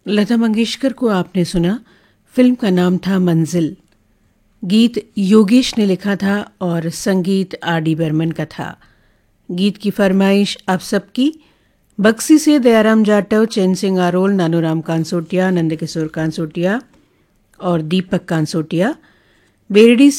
लता मंगेशकर को आपने सुना। फिल्म का नाम था मंजिल। गीत योगेश ने लिखा था और संगीत आर डी बर्मन का था। गीत की फरमाइश आप सबकी बक्सी से दयाराम जाटव, चैन सिंह आरोल, नानूराम कांसोटिया, नंदकिशोर कांसोटिया और दीपक कांसोटिया, बेरडी